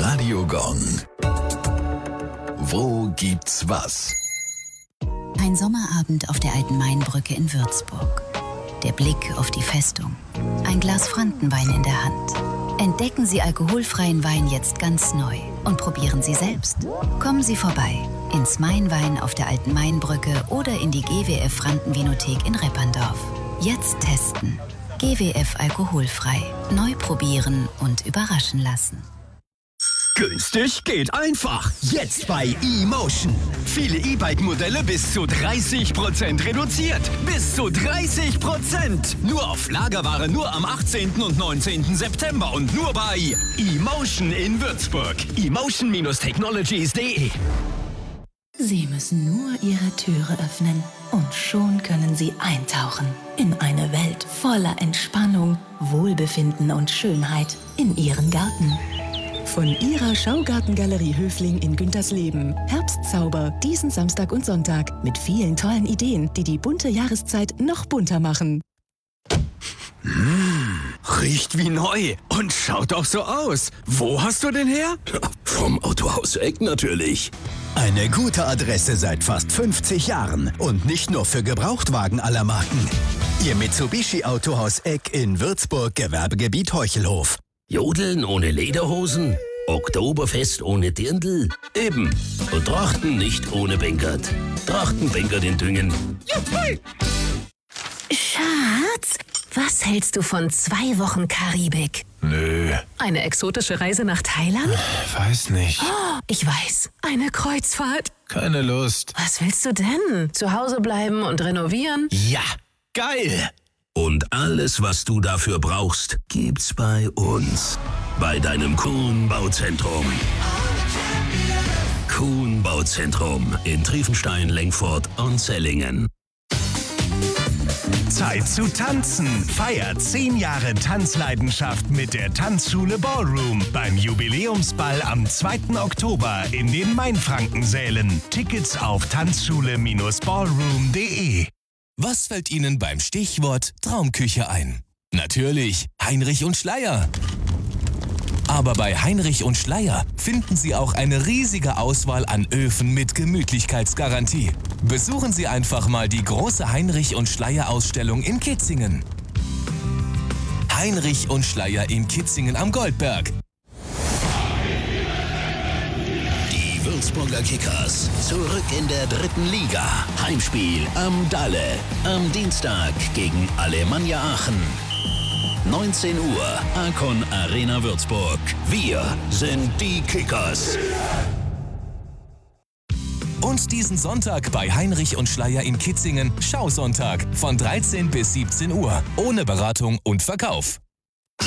Radio Gong. Wo gibt's was? Ein Sommerabend auf der alten Mainbrücke in Würzburg. Der Blick auf die Festung. Ein Glas Frankenwein in der Hand. Entdecken Sie alkoholfreien Wein jetzt ganz neu und probieren Sie selbst. Kommen Sie vorbei ins Mainwein auf der alten Mainbrücke oder in die GWF Frankenvinothek in Repperndorf. Jetzt testen. GWF alkoholfrei. Neu probieren und überraschen lassen. Günstig geht einfach. Jetzt bei eMotion. Viele E-Bike-Modelle bis zu 30% reduziert. Bis zu 30%. Nur auf Lagerware nur am 18. und 19. September und nur bei eMotion in Würzburg. eMotion-technologies.de. Sie müssen nur Ihre Türe öffnen und schon können Sie eintauchen in eine Welt voller Entspannung, Wohlbefinden und Schönheit in Ihren Garten. Von Ihrer Schaugartengalerie Höfling in Güntersleben. Herbstzauber diesen Samstag und Sonntag mit vielen tollen Ideen, die die bunte Jahreszeit noch bunter machen. Riecht wie neu und schaut auch so aus. Wo hast du den her? Vom Autohaus Eck natürlich. Eine gute Adresse seit fast 50 Jahren und nicht nur für Gebrauchtwagen aller Marken. Ihr Mitsubishi Autohaus Eck in Würzburg, Gewerbegebiet Heuchelhof. Jodeln ohne Lederhosen, Oktoberfest ohne Dirndl, eben. Und Trachten nicht ohne Bengert. Trachten Bengert in Düngen. Schatz, was hältst du von 2 Wochen Karibik? Nö. Eine exotische Reise nach Thailand? Weiß nicht. Oh, ich weiß, eine Kreuzfahrt. Keine Lust. Was willst du denn? Zu Hause bleiben und renovieren? Ja, geil. Und alles, was du dafür brauchst, gibt's bei uns. Bei deinem Kuhn Bauzentrum. Kuhn Bauzentrum in Triefenstein, Lengfurt und Zellingen. Zeit zu tanzen. Feiert 10 Jahre Tanzleidenschaft mit der Tanzschule Ballroom beim Jubiläumsball am 2. Oktober in den Mainfrankensälen. Tickets auf tanzschule-ballroom.de. Was fällt Ihnen beim Stichwort Traumküche ein? Natürlich Heinrich und Schleyer. Aber bei Heinrich und Schleyer finden Sie auch eine riesige Auswahl an Öfen mit Gemütlichkeitsgarantie. Besuchen Sie einfach mal die große Heinrich und Schleyer Ausstellung in Kitzingen. Heinrich und Schleyer in Kitzingen am Goldberg. Die Würzburger Kickers zurück in der 3. Liga. Heimspiel am Dalle. Am Dienstag gegen Alemannia Aachen. 19 Uhr, Akon Arena Würzburg. Wir sind die Kickers. Und diesen Sonntag bei Heinrich und Schleyer in Kitzingen Schausonntag von 13 bis 17 Uhr. Ohne Beratung und Verkauf.